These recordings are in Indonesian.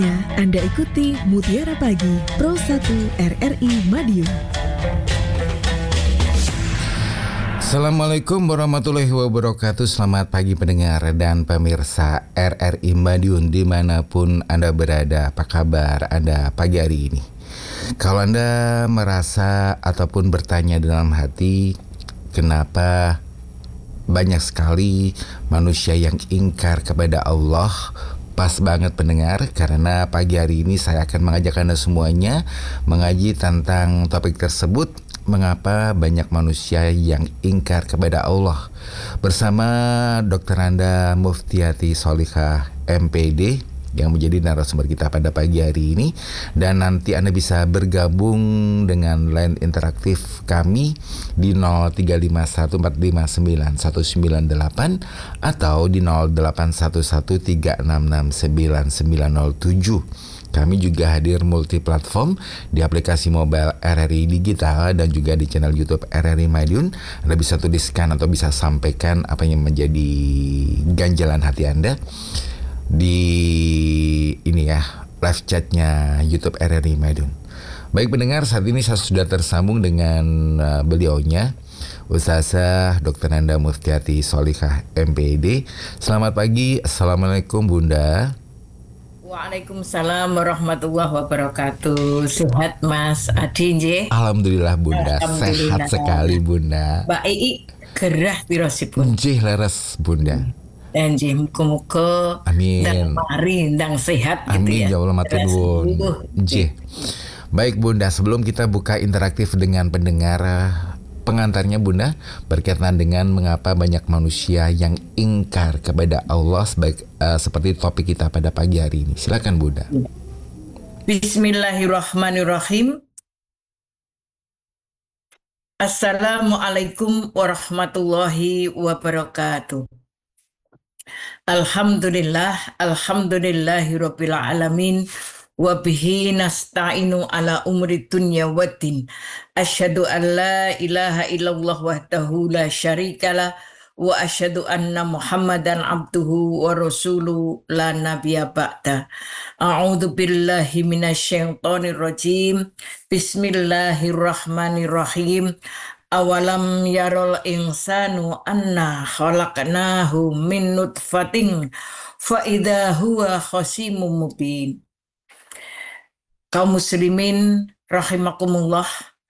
Anda ikuti Mutiara Pagi Pro 1 RRI Madiun. Assalamualaikum warahmatullahi wabarakatuh. Selamat pagi pendengar dan pemirsa RRI Madiun dimanapun Anda berada. Apa kabar Anda pagi hari ini? Kalau Anda merasa ataupun bertanya dalam hati, kenapa banyak sekali manusia yang ingkar kepada Allah? Pas banget pendengar, karena pagi hari ini saya akan mengajak Anda semuanya mengaji tentang topik tersebut. Mengapa banyak manusia yang ingkar kepada Allah, bersama Dr. Anda Muftiati Solihah MPD yang menjadi narasumber kita pada pagi hari ini. Dan nanti Anda bisa bergabung dengan line interaktif kami di 0351459198 atau di 0811366997. Kami juga hadir multiplatform di aplikasi mobile RRI Digital dan juga di channel YouTube RRI Madiun. Anda bisa tuliskan atau bisa sampaikan apa yang menjadi ganjalan hati Anda di ini ya, live chatnya YouTube RRI Madiun. Baik pendengar, saat ini saya sudah tersambung dengan beliaunya, Ustazah Dr. Anda Muftiati Solihah MPD. Selamat pagi, Assalamualaikum Bunda. Waalaikumsalam warahmatullahi wabarakatuh. Sehat Mas Adi nggih? Alhamdulillah Bunda, sehat sekali Bunda. Mbak Ii gerah pirosipun? Nggih leres Bunda. Nggih, muga-muga ndang mari ndang sehat gitu amin, ya. ya Allah matur nuwun. Nggih. Baik Bunda, sebelum kita buka interaktif dengan pendengar, pengantarnya Bunda berkaitan dengan mengapa banyak manusia yang ingkar kepada Allah seperti topik kita pada pagi hari ini. Silakan Bunda. Bismillahirrahmanirrahim. Assalamualaikum warahmatullahi wabarakatuh. Alhamdulillahirabbil alamin. Wa bihi nasta'inu ala umri dunya waddin. Asyhadu an la ilaha illallah wahdahu la syarikalah wa asyhadu anna Muhammadan abduhu wa rasuluhu la nabiyya ba'da. A'udzu billahi minasyaitonir rajim. Bismillahirrahmanirrahim. Awalam yarol insanu anna khalaqnahu min nutfatin fa idza huwa khasimun mubin. Kaum muslimin rahimakumullah,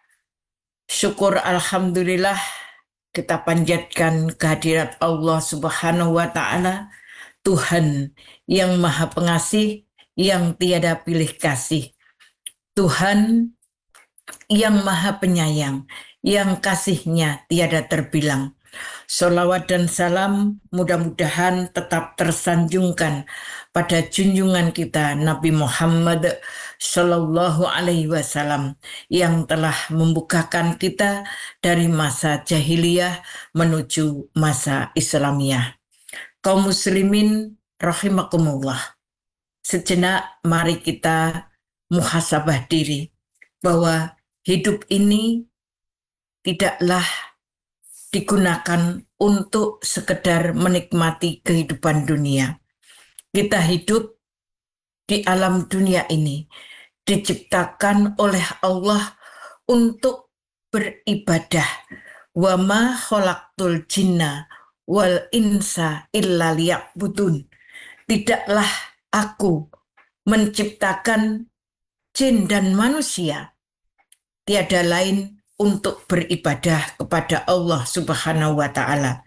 syukur alhamdulillah kita panjatkan kehadirat Allah Subhanahu wa taala, Tuhan yang Maha Pengasih, yang tiada pilih kasih. Tuhan yang Maha Penyayang, yang kasihnya tiada terbilang. Sholawat dan salam mudah-mudahan tetap tersanjungkan pada junjungan kita Nabi Muhammad Sallallahu Alaihi Wasallam yang telah membukakan kita dari masa jahiliyah menuju masa Islamiyah. Kaum muslimin rahimakumullah, sejenak mari kita muhasabah diri bahwa hidup ini tidaklah digunakan untuk sekedar menikmati kehidupan dunia. Kita hidup di alam dunia ini diciptakan oleh Allah untuk beribadah. Wa ma khalaqtul jinna wal insa illa liya'budun. Tidaklah aku menciptakan jin dan manusia tiada lain untuk beribadah kepada Allah Subhanahu wa taala.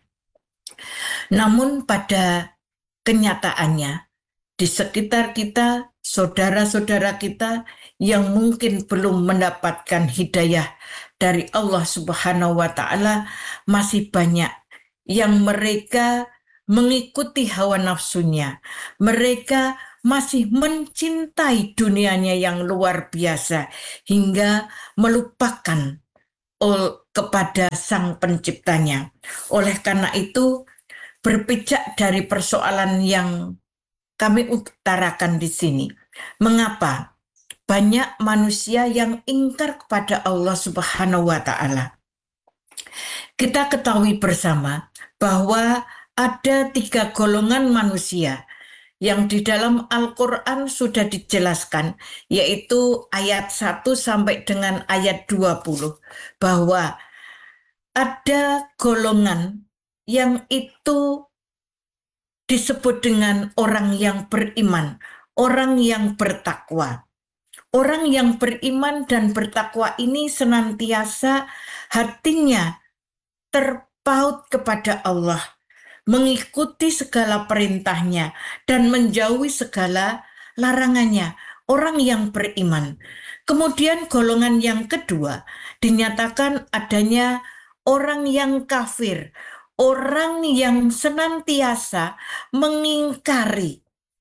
Namun pada kenyataannya di sekitar kita, saudara-saudara kita yang mungkin belum mendapatkan hidayah dari Allah Subhanahu wa taala, masih banyak yang mereka mengikuti hawa nafsunya. Mereka masih mencintai dunianya yang luar biasa hingga melupakan kepada Sang Penciptanya. Oleh karena itu, berpijak dari persoalan yang kami utarakan di sini, mengapa banyak manusia yang ingkar kepada Allah Subhanahu wa taala? Kita ketahui bersama bahwa ada 3 golongan manusia yang di dalam Al-Quran sudah dijelaskan, yaitu ayat 1 sampai dengan ayat 20, bahwa ada golongan yang itu disebut dengan orang yang beriman, orang yang bertakwa. Orang yang beriman dan bertakwa ini senantiasa hatinya terpaut kepada Allah, mengikuti segala perintahnya dan menjauhi segala larangannya. Orang yang beriman. Kemudian golongan yang kedua dinyatakan adanya orang yang kafir, orang yang senantiasa mengingkar,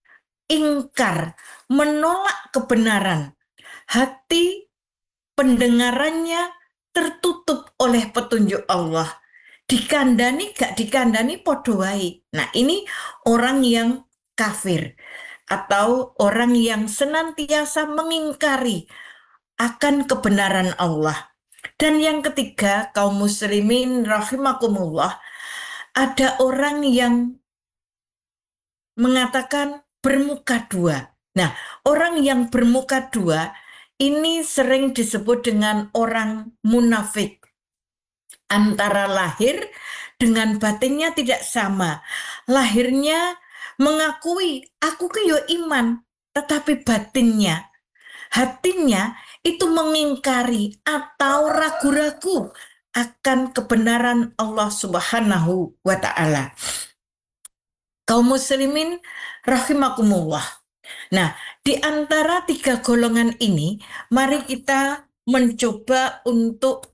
menolak kebenaran. Hati pendengarannya tertutup oleh petunjuk Allah. Dikandani gak dikandani podo wae. Nah, ini orang yang kafir atau orang yang senantiasa mengingkari akan kebenaran Allah. Dan yang ketiga, kaum muslimin rahimakumullah, ada orang yang mengatakan bermuka dua. Nah, orang yang bermuka dua ini sering disebut dengan orang munafik. Antara lahir dengan batinnya tidak sama. Lahirnya mengakui, aku ke yo iman, tetapi batinnya, hatinya itu mengingkari atau ragu-ragu akan kebenaran Allah Subhanahu wa Ta'ala. Kaum muslimin rahimakumullah. Nah, di antara tiga golongan ini, mari kita mencoba untuk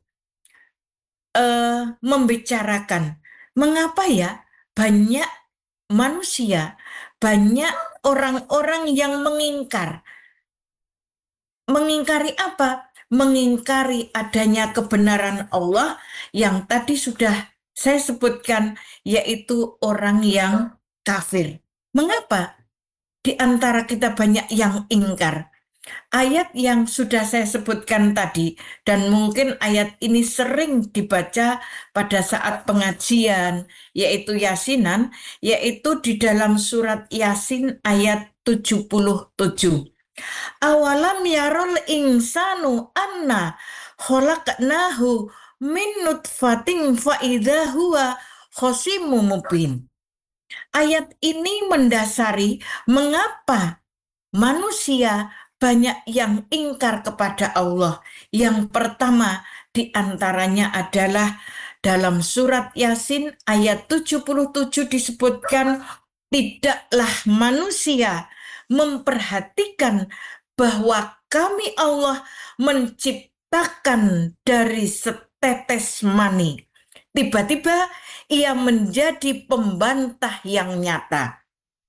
membicarakan mengapa ya banyak manusia, banyak orang-orang yang mengingkar. Mengingkari apa? Mengingkari adanya kebenaran Allah yang tadi sudah saya sebutkan, yaitu orang yang kafir. Mengapa? Di antara kita banyak yang ingkar. Ayat yang sudah saya sebutkan tadi, dan mungkin ayat ini sering dibaca pada saat pengajian, yaitu Yasinan, yaitu di dalam surat Yasin ayat 77. Awalam yarol insanu anna khalaqnahu min nutfatin faidha huwa khosimu mubin. Ayat ini mendasari mengapa manusia banyak yang ingkar kepada Allah. Yang pertama di antaranya adalah dalam surat Yasin ayat 77 disebutkan, tidaklah manusia memperhatikan bahwa kami Allah menciptakan dari setetes mani. Tiba-tiba ia menjadi pembantah yang nyata.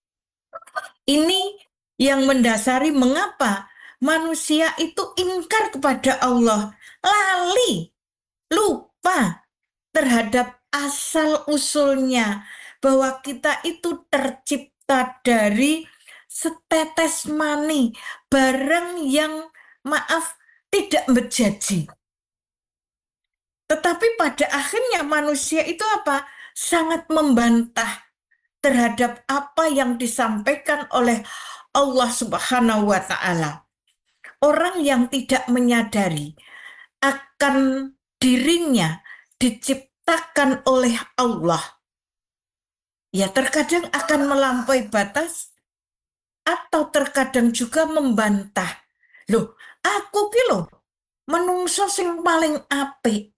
Ini yang mendasari mengapa manusia itu ingkar kepada Allah, lali, lupa terhadap asal-usulnya, bahwa kita itu tercipta dari setetes mani, barang yang maaf tidak menjadi. Tetapi pada akhirnya manusia itu apa? Sangat membantah terhadap apa yang disampaikan oleh Allah Subhanahu wa Ta'ala. Orang yang tidak menyadari akan dirinya diciptakan oleh Allah, ya terkadang akan melampaui batas atau terkadang juga membantah. Loh, aku ki lho menungso sing paling apik.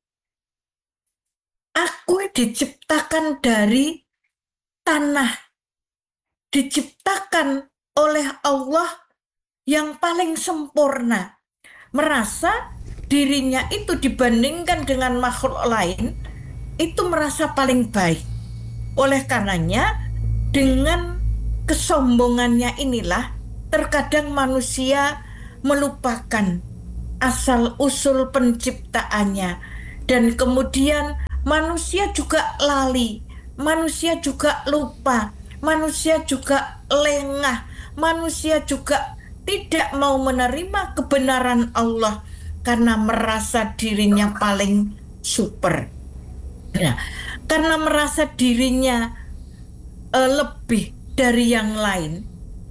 Aku diciptakan dari tanah, diciptakan oleh Allah yang paling sempurna. Merasa dirinya itu dibandingkan dengan makhluk lain, itu merasa paling baik. Oleh karenanya, dengan kesombongannya inilah terkadang manusia melupakan asal-usul penciptaannya. Dan kemudian manusia juga lali, manusia juga lupa, manusia juga lengah, manusia juga tidak mau menerima kebenaran Allah karena merasa dirinya paling super. Nah, karena merasa dirinya lebih dari yang lain,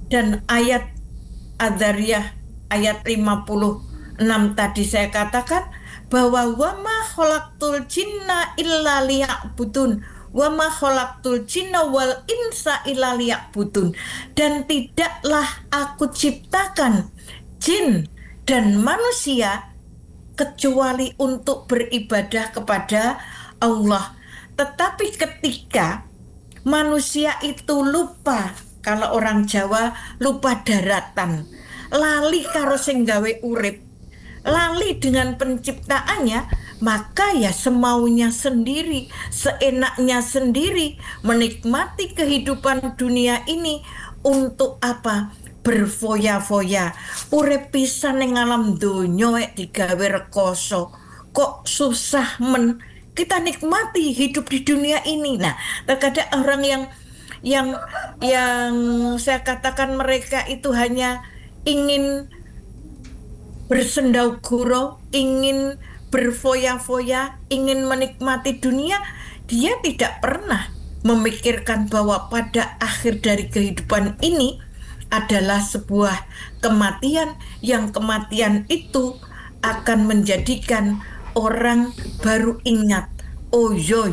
Dan ayat Adzariyah ayat 56 tadi saya katakan bahwa wama khalaqtul jinna illa liya'budun, wama khalaqtul jinna wal insa illa liya'budun, dan tidaklah aku ciptakan jin dan manusia kecuali untuk beribadah kepada Allah. Tetapi ketika manusia itu lupa, kalau orang Jawa lupa daratan, lali karo sing gawe urip, lali dengan penciptaannya, maka ya semaunya sendiri, seenaknya sendiri menikmati kehidupan dunia ini. Untuk apa? Berfoya-foya. Urip pisan ning alam donya digawe rekoso. Kok susah kita nikmati hidup di dunia ini. Nah, terkadang orang yang saya katakan mereka itu hanya ingin bersendau gurau, ingin berfoya-foya, ingin menikmati dunia, dia tidak pernah memikirkan bahwa pada akhir dari kehidupan ini adalah sebuah kematian, yang kematian itu akan menjadikan orang baru ingat, oh yo.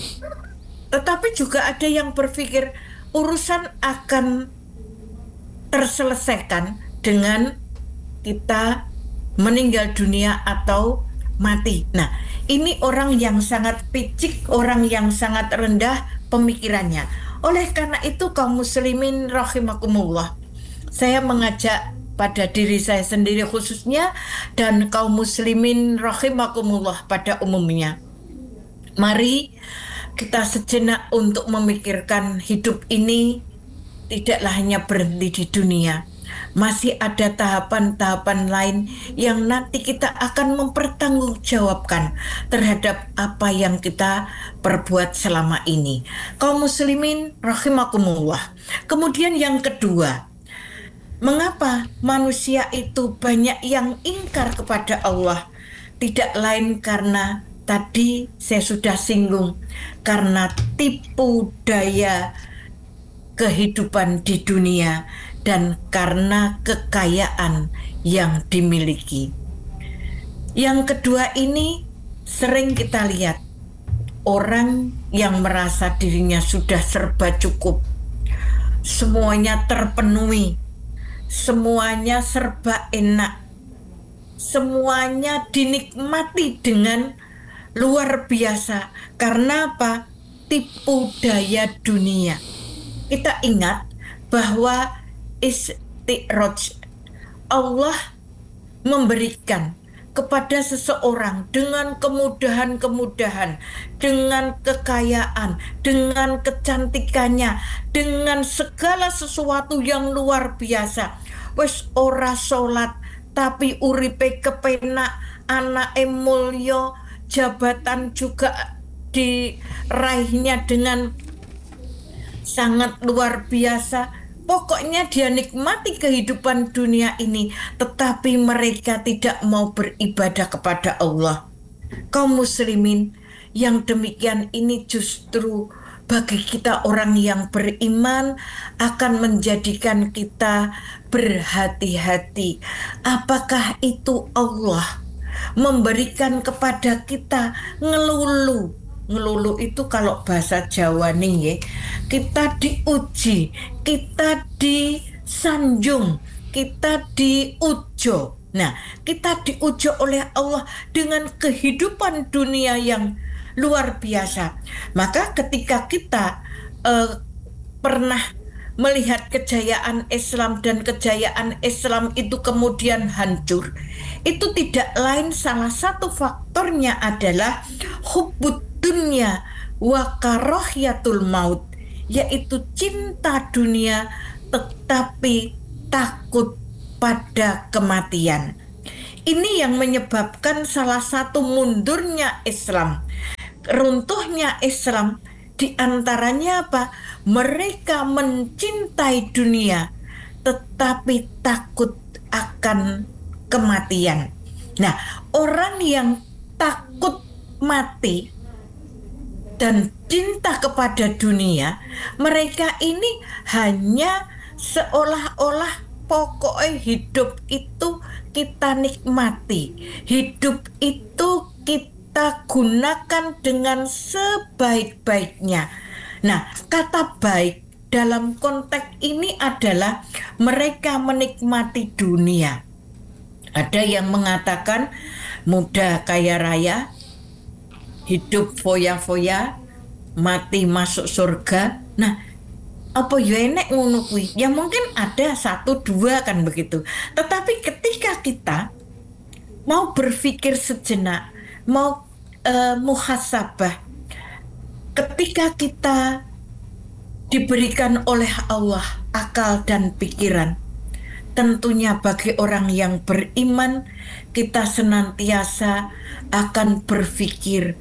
Tetapi juga ada yang berpikir urusan akan terselesaikan dengan kita meninggal dunia atau mati. Nah, ini orang yang sangat picik, orang yang sangat rendah pemikirannya. Oleh karena itu kaum muslimin rahimakumullah, saya mengajak pada diri saya sendiri khususnya dan kaum muslimin rahimakumullah pada umumnya, mari kita sejenak untuk memikirkan hidup ini tidaklah hanya berhenti di dunia. Masih ada tahapan-tahapan lain yang nanti kita akan mempertanggungjawabkan terhadap apa yang kita perbuat selama ini. Kaum muslimin rahimakumullah. Kemudian yang kedua, mengapa manusia itu banyak yang ingkar kepada Allah? Tidak lain karena tadi saya sudah singgung, karena tipu daya kehidupan di dunia dan karena kekayaan yang dimiliki. Yang kedua ini sering kita lihat orang yang merasa dirinya sudah serba cukup, semuanya terpenuhi, semuanya serba enak, semuanya dinikmati dengan luar biasa. Karena apa? Tipu daya dunia. Kita ingat bahwa isti'raj, Allah memberikan kepada seseorang dengan kemudahan-kemudahan, dengan kekayaan, dengan kecantikannya, dengan segala sesuatu yang luar biasa. Wes ora sholat tapi uripe kepenak, anake mulya, jabatan juga diraihnya dengan sangat luar biasa. Pokoknya dia nikmati kehidupan dunia ini, tetapi mereka tidak mau beribadah kepada Allah. Kaum muslimin, yang demikian ini justru bagi kita orang yang beriman akan menjadikan kita berhati-hati. Apakah itu Allah memberikan kepada kita ngelulu? Ngelulu itu kalau bahasa Jawa nih ya, kita diuji, kita disanjung, kita diujo. Nah, kita diuji oleh Allah dengan kehidupan dunia yang luar biasa. Maka ketika kita pernah melihat kejayaan Islam dan kejayaan Islam itu kemudian hancur, itu tidak lain, salah satu faktornya adalah hubbud dunya wa karahiyatul maut, yaitu cinta dunia tetapi takut pada kematian. Ini yang menyebabkan salah satu mundurnya Islam, runtuhnya Islam. Di antaranya apa? Mereka mencintai dunia tetapi takut akan kematian. Nah, orang yang takut mati dan cinta kepada dunia, mereka ini hanya seolah-olah pokoknya hidup itu kita nikmati, hidup itu kita gunakan dengan sebaik-baiknya. Nah, kata baik dalam konteks ini adalah mereka menikmati dunia. Ada yang mengatakan muda kaya raya, hidup foya-foya, mati masuk surga. Nah, apa ya enek ngono kuwi? Ya mungkin ada 1-2 kan begitu. Tetapi ketika kita mau berpikir sejenak, mau muhasabah, ketika kita diberikan oleh Allah akal dan pikiran, tentunya bagi orang yang beriman, kita senantiasa akan berpikir,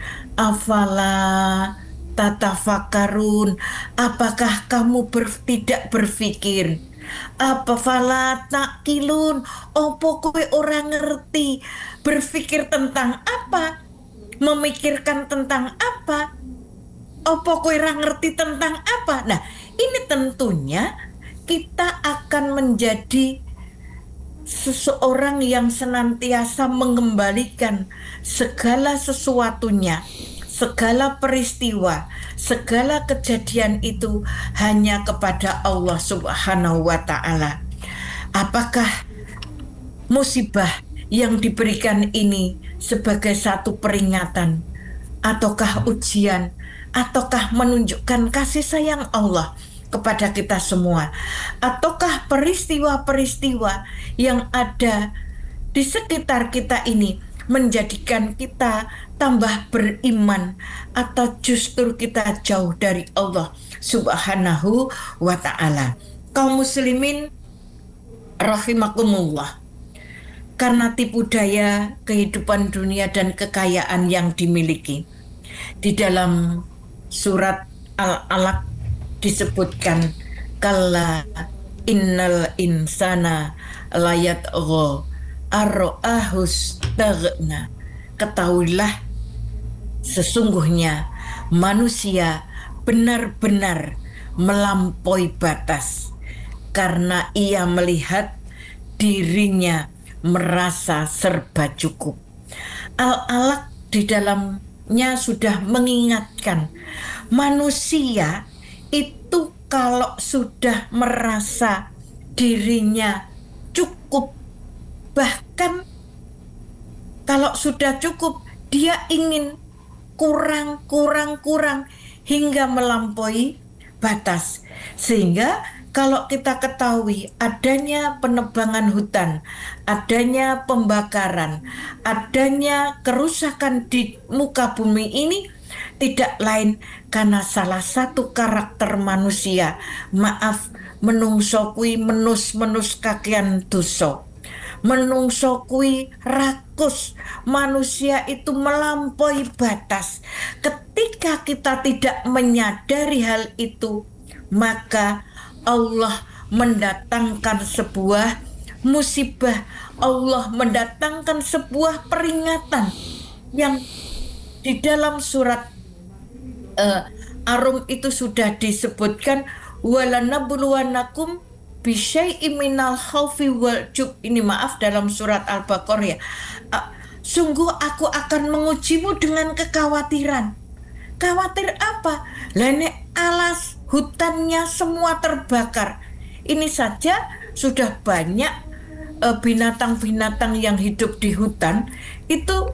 afala tatafakarun, apakah kamu tidak berpikir? Apa fala takilun, opo kowe orang ngerti berpikir tentang apa? Memikirkan tentang apa? Opo kowe ora ngerti tentang apa? Nah, ini tentunya kita akan menjadi seseorang yang senantiasa mengembalikan segala sesuatunya, segala peristiwa, segala kejadian itu hanya kepada Allah Subhanahu wa Ta'ala. Apakah musibah yang diberikan ini sebagai satu peringatan, ataukah ujian, ataukah menunjukkan kasih sayang Allah kepada kita semua, ataukah peristiwa-peristiwa yang ada di sekitar kita ini menjadikan kita tambah beriman, atau justru kita jauh dari Allah Subhanahu wa Ta'ala. Kaum muslimin rahimakumullah, karena tipu daya kehidupan dunia dan kekayaan yang dimiliki, di dalam surat Al-Alaq disebutkan, kalla innal insana layat gho arro'ahus taghna. Ketahuilah, sesungguhnya manusia benar-benar melampaui batas karena ia melihat dirinya merasa serba cukup. Al-Alaq di dalamnya sudah mengingatkan manusia itu kalau sudah merasa dirinya cukup, bahkan kalau sudah cukup, dia ingin kurang hingga melampaui batas. Sehingga kalau kita ketahui adanya penebangan hutan, adanya pembakaran, adanya kerusakan di muka bumi ini, tidak lain karena salah satu karakter manusia, menungso kui menus kakian dosa. Menungso kui rakus, manusia itu melampaui batas. Ketika kita tidak menyadari hal itu, maka Allah mendatangkan sebuah musibah, Allah mendatangkan sebuah peringatan yang di dalam surat Arum itu sudah disebutkan, walanabluwannakum bisyai'im minal khaufi wal jub. Ini maaf dalam surat Al-Baqarah ya. Sungguh aku akan mengujimu dengan kekhawatiran. Khawatir apa? Lene alas hutannya semua terbakar. Ini saja sudah banyak binatang-binatang yang hidup di hutan itu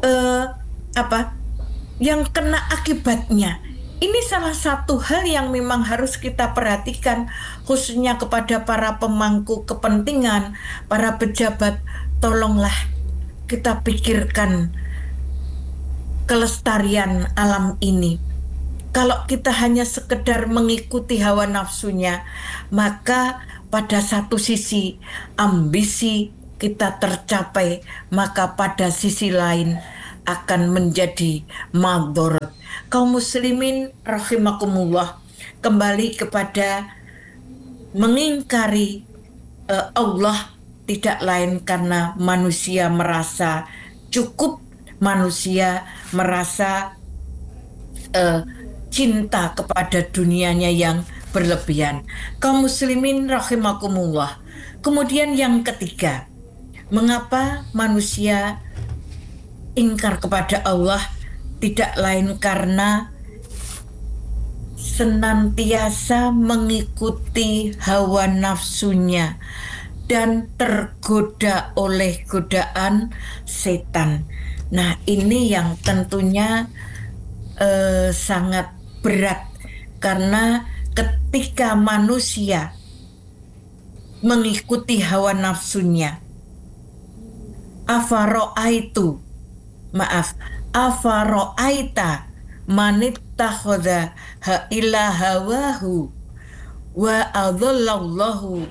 yang kena akibatnya. Ini salah satu hal yang memang harus kita perhatikan, khususnya kepada para pemangku kepentingan, para pejabat. Tolonglah kita pikirkan kelestarian alam ini. Kalau kita hanya sekedar mengikuti hawa nafsunya, maka pada satu sisi ambisi kita tercapai, maka pada sisi lain akan menjadi madharat. Kaum muslimin rahimakumullah, kembali kepada mengingkari Allah tidak lain karena manusia merasa cukup, manusia merasa cinta kepada dunianya yang berlebihan. Kaum muslimin rahimakumullah. Kemudian yang ketiga, mengapa manusia ingkar kepada Allah? Tidak lain karena senantiasa mengikuti hawa nafsunya dan tergoda oleh godaan setan. Nah, ini yang tentunya sangat berat, karena ketika manusia mengikuti hawa nafsunya, afaro'aita manittakhadha ila hawahu wa adhallallahu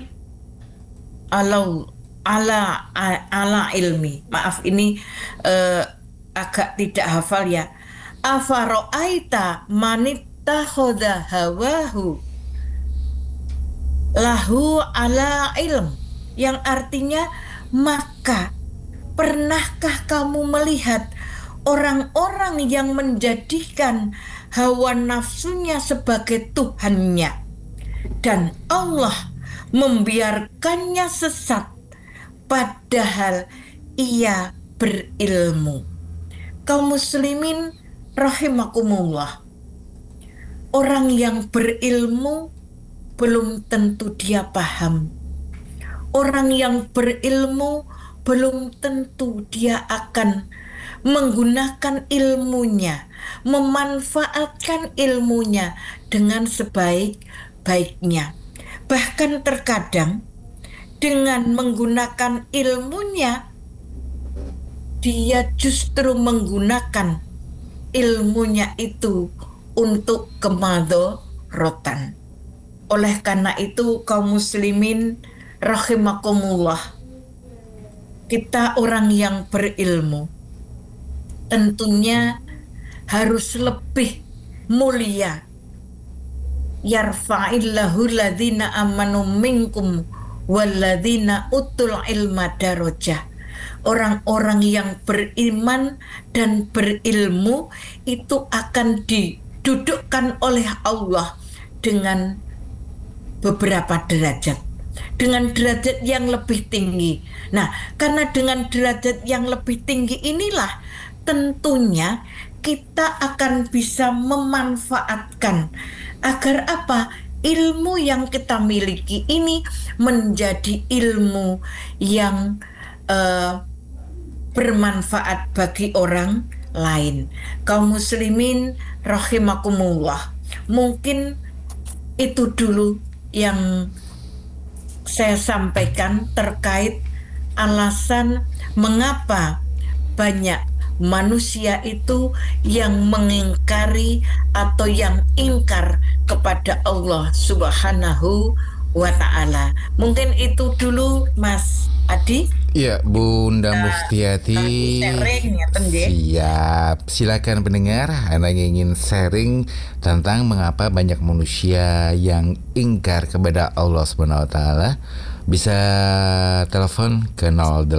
ala ilmi. Maaf, ini agak tidak hafal ya. Afaro'aita manittakhadha hawahu lahu ala ilm, yang artinya, maka pernahkah kamu melihat orang-orang yang menjadikan hawa nafsunya sebagai Tuhannya dan Allah membiarkannya sesat padahal ia berilmu? Kaum muslimin rahimakumullah, orang yang berilmu belum tentu dia paham. Orang yang berilmu belum tentu dia akan menggunakan ilmunya, memanfaatkan ilmunya dengan sebaik-baiknya. Bahkan terkadang dengan menggunakan ilmunya, dia justru menggunakan ilmunya itu untuk kemadharatan. Oleh karena itu, kaum muslimin rahimakumullah, kita orang yang berilmu tentunya harus lebih mulia. Yarfa'illahu ladzina amanu minkum walladzina utul ilma darajah. Orang-orang yang beriman dan berilmu itu akan didudukkan oleh Allah dengan beberapa derajat, dengan derajat yang lebih tinggi. Nah, karena dengan derajat yang lebih tinggi inilah tentunya kita akan bisa memanfaatkan agar apa? Ilmu yang kita miliki ini menjadi ilmu yang bermanfaat bagi orang lain. Kaum muslimin rahimakumullah, mungkin itu dulu yang saya sampaikan terkait alasan mengapa banyak manusia itu yang mengingkari atau yang ingkar kepada Allah Subhanahu wa Ta'ala. Mungkin itu dulu Mas Adi. Iya, Bunda Muftiati. Sharing ya, siap. Silakan pendengar, Anda ingin sharing tentang mengapa banyak manusia yang ingkar kepada Allah Subhanahu wa Ta'ala, bisa telepon ke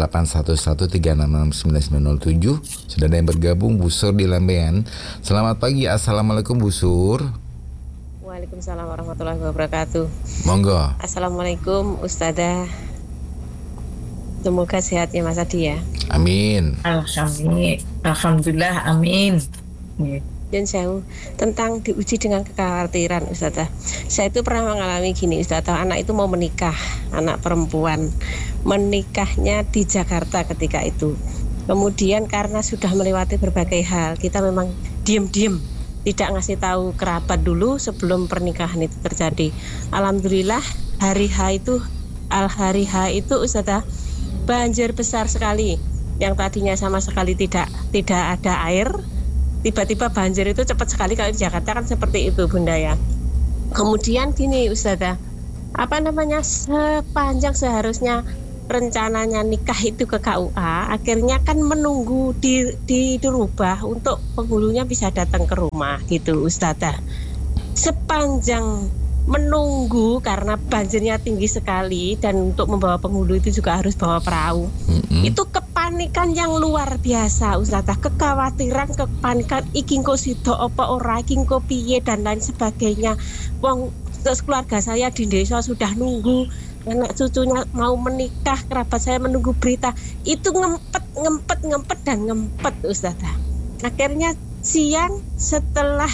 0811366997. Sudah ada yang bergabung, Bu Sur di Lambean. Selamat pagi, assalamualaikum Bu Sur. Waalaikumsalam warahmatullahi wabarakatuh. Monggo. Assalamualaikum Ustazah. Semoga sehatnya Mas Adi ya. Amin. Alhamdulillah, amin. Dan saya tentang diuji dengan kekhawatiran Ustazah. Saya itu pernah mengalami gini Ustazah, anak itu mau menikah, anak perempuan. Menikahnya di Jakarta ketika itu. Kemudian karena sudah melewati berbagai hal, kita memang diam-diam, tidak ngasih tahu kerabat dulu sebelum pernikahan itu terjadi. Alhamdulillah hari H itu Ustazah, banjir besar sekali. Yang tadinya sama sekali tidak ada air, tiba-tiba banjir itu cepat sekali. Kalau di Jakarta kan seperti itu Bunda ya. Kemudian gini Ustazah, sepanjang seharusnya rencananya nikah itu ke KUA, akhirnya kan menunggu dirubah untuk penghulunya bisa datang ke rumah gitu Ustazah. Sepanjang menunggu karena banjirnya tinggi sekali dan untuk membawa penghulu itu juga harus bawa perahu. Itu kepanikan yang luar biasa Ustazah, kekhawatiran, kepanikan, iki engko sido apa ora, iki engko piye dan lain sebagainya. Wong Terus keluarga saya di desa sudah nunggu, anak cucunya mau menikah, kerabat saya menunggu berita. Itu ngempet Ustazah. Akhirnya siang setelah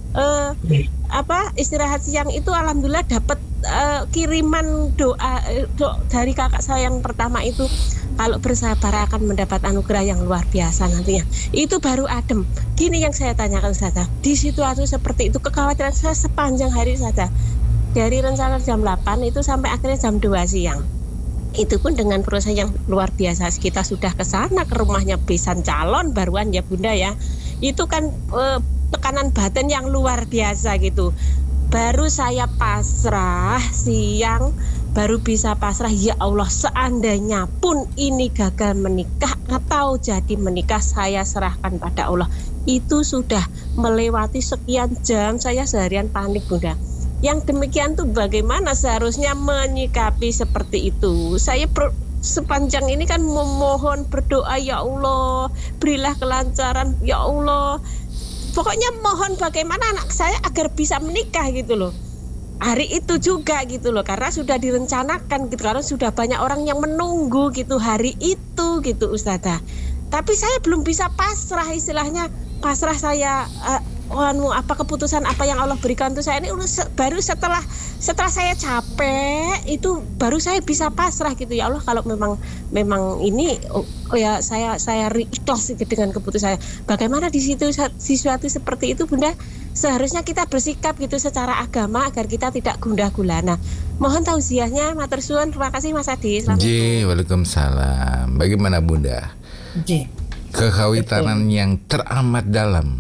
istirahat siang itu alhamdulillah dapat kiriman doa dari kakak saya yang pertama itu, kalau bersabar akan mendapat anugerah yang luar biasa nantinya. Itu baru adem. Gini yang saya tanyakan Ustazah, di situasi seperti itu kekhawatiran saya sepanjang hari saja. Dari rencana jam 8 itu sampai akhirnya jam 2 siang. Itu pun dengan proses yang luar biasa. Kita sudah ke sana, ke rumahnya besan calon baruan ya Bunda ya. Itu kan tekanan batin yang luar biasa gitu. Baru saya pasrah siang, baru bisa pasrah, ya Allah, seandainya pun ini gagal menikah atau jadi menikah, saya serahkan pada Allah. Itu sudah melewati sekian jam, saya seharian panik Bunda. Yang demikian tuh bagaimana seharusnya menyikapi seperti itu. Saya sepanjang ini kan memohon berdoa, ya Allah berilah kelancaran, ya Allah. Pokoknya mohon bagaimana anak saya agar bisa menikah gitu loh. Hari itu juga gitu loh, karena sudah direncanakan gitu, karena sudah banyak orang yang menunggu gitu hari itu gitu Ustazah. Tapi saya belum bisa pasrah, istilahnya pasrah saya apa keputusan apa yang Allah berikan untuk saya ini baru setelah saya capek itu baru saya bisa pasrah gitu, ya Allah kalau memang ini ya saya ikhlas dengan keputusan saya. Bagaimana di situasi seperti itu Bunda? Seharusnya kita bersikap gitu secara agama agar kita tidak gundah gulana. Mohon tausiahnya, matur suwun. Terima kasih Mas Adi. Waalaikumsalam. Bagaimana Bunda? Kekhawatiran yang teramat dalam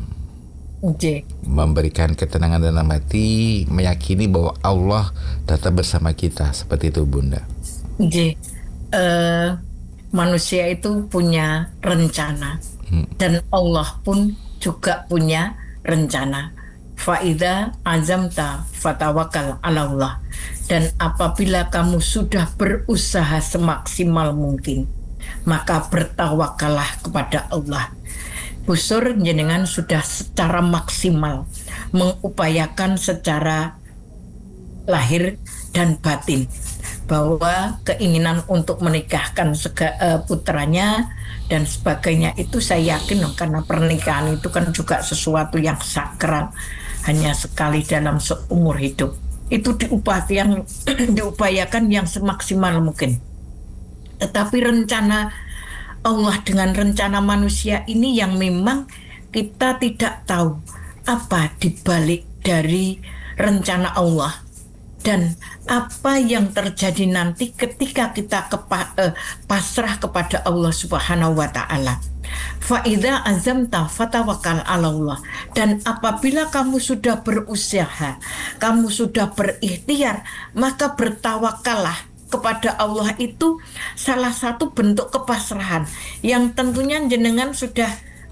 memberikan ketenangan dalam hati, meyakini bahwa Allah tetap bersama kita, seperti itu Bunda. Manusia itu punya rencana dan Allah pun juga punya rencana. Fa'idha azamta fatawakal ala Allah. Dan apabila kamu sudah berusaha semaksimal mungkin, maka bertawakallah kepada Allah. Busur jenengan sudah secara maksimal mengupayakan secara lahir dan batin bahwa keinginan untuk menikahkan putranya dan sebagainya itu saya yakin karena pernikahan itu kan juga sesuatu yang sakral, hanya sekali dalam seumur hidup. Itu diupayakan yang semaksimal mungkin. Tetapi rencana Allah dengan rencana manusia ini yang memang kita tidak tahu apa dibalik dari rencana Allah dan apa yang terjadi nanti ketika kita pasrah kepada Allah Subhanahu wa Ta'ala. Fa'idha azamta fatawakal ala Allah. Dan apabila kamu sudah berusaha, kamu sudah berikhtiar, maka bertawakallah kepada Allah. Itu salah satu bentuk kepasrahan yang tentunya jenengan sudah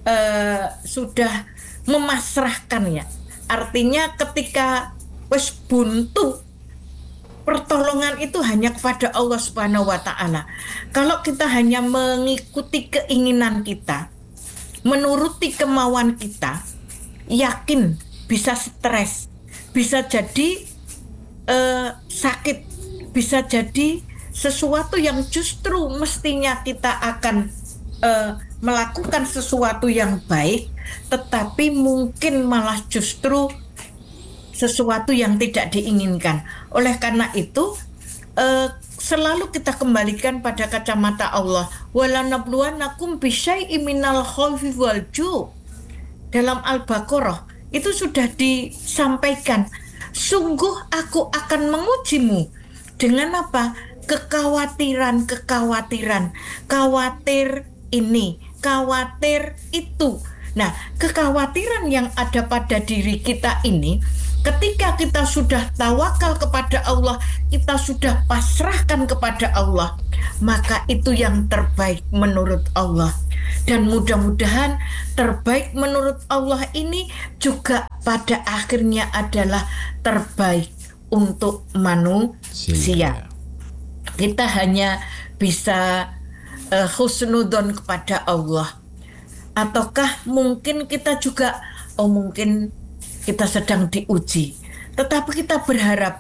memasrahkan ya. Artinya ketika wis buntu, pertolongan itu hanya kepada Allah Subhanahu wa Ta'ala. Kalau kita hanya mengikuti keinginan kita, menuruti kemauan kita, yakin bisa stres, bisa jadi sakit, bisa jadi sesuatu yang justru mestinya kita akan melakukan sesuatu yang baik, tetapi mungkin malah justru sesuatu yang tidak diinginkan. Oleh karena itu selalu kita kembalikan pada kacamata Allah. Walanabluwannakum bisyai'im minal khawfi wal ju'. Dalam Al-Baqarah itu sudah disampaikan, sungguh aku akan mengujimu dengan apa? Kekhawatiran, khawatir ini, khawatir itu. Nah, kekhawatiran yang ada pada diri kita ini, ketika kita sudah tawakal kepada Allah, kita sudah pasrahkan kepada Allah, maka itu yang terbaik menurut Allah. Dan mudah-mudahan terbaik menurut Allah ini juga pada akhirnya adalah terbaik untuk manusia. Kita hanya bisa husnudon kepada Allah. Ataukah mungkin kita juga mungkin kita sedang diuji, tetapi kita berharap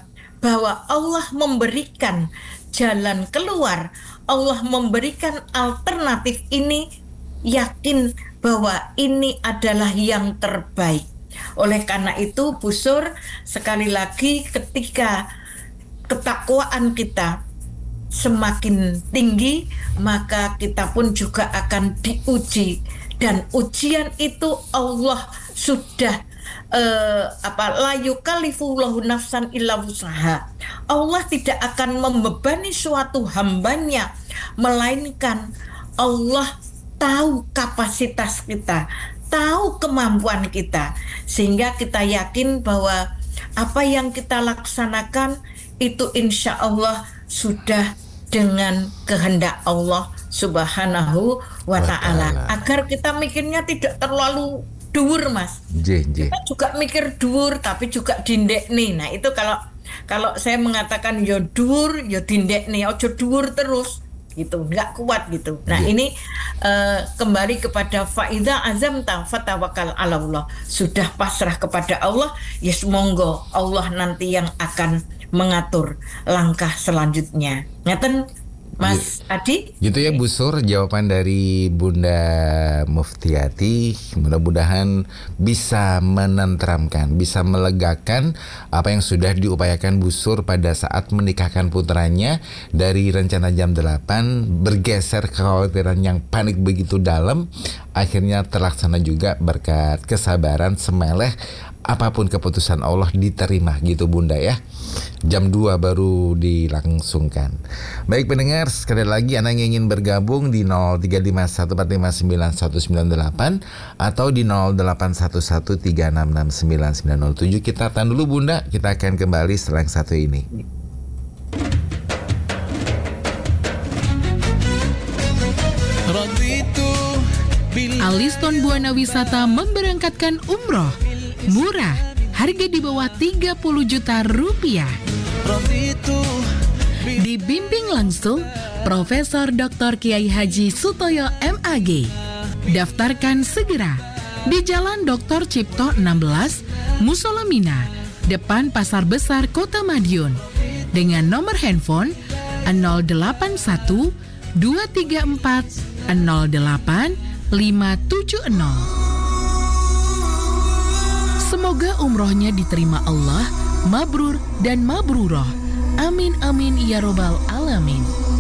bahwa Allah memberikan jalan keluar, Allah memberikan alternatif ini, yakin bahwa ini adalah yang terbaik. Oleh karena itu, Bu Sur, sekali lagi ketika ketakwaan kita semakin tinggi, maka kita pun juga akan diuji, dan ujian itu Allah sudah la yukallifullahu nafsan illa wus'aha. Allah tidak akan membebani suatu hambanya, melainkan Allah tahu kapasitas kita, tahu kemampuan kita, sehingga kita yakin bahwa apa yang kita laksanakan itu insya Allah sudah dengan kehendak Allah Subhanahu wa ta'ala. Agar kita mikirnya tidak terlalu dhuwur, Mas. Kita juga mikir dhuwur tapi juga dindekne. Nah, itu kalau saya mengatakan ya dhuwur ya dindekne, ojo dhuwur terus gitu, nggak kuat gitu. Nah, ini kembali kepada faida azamta fatawakkal ala Allah. Sudah pasrah kepada Allah, ya monggo Allah nanti yang akan mengatur langkah selanjutnya. Ngaten Mas Adi? Gitu ya Bu Sur, jawaban dari Bunda Muftiati. Mudah-mudahan bisa menenteramkan, bisa melegakan apa yang sudah diupayakan Bu Sur pada saat menikahkan putranya. Dari rencana jam 8 bergeser kekhawatiran yang panik begitu dalam, akhirnya terlaksana juga berkat kesabaran. Semeleh apapun keputusan Allah diterima gitu Bunda ya. Jam 2 baru dilangsungkan. Baik pendengar, sekali lagi Anda yang ingin bergabung di 0351459998 atau di 0811366907. Kita tahan dulu Bunda, kita akan kembali setelah yang satu ini. Aliston Buana Wisata memberangkatkan umroh murah, harga di bawah 30 juta rupiah. Dibimbing langsung Profesor Dr. Kiai Haji Sutoyo MAG. Daftarkan segera di Jalan Dr. Cipto 16, Musola Mina, depan Pasar Besar Kota Madiun, dengan nomor handphone 081 234 08 570. Semoga umrohnya diterima Allah, mabrur dan mabruroh. Amin amin ya robbal alamin.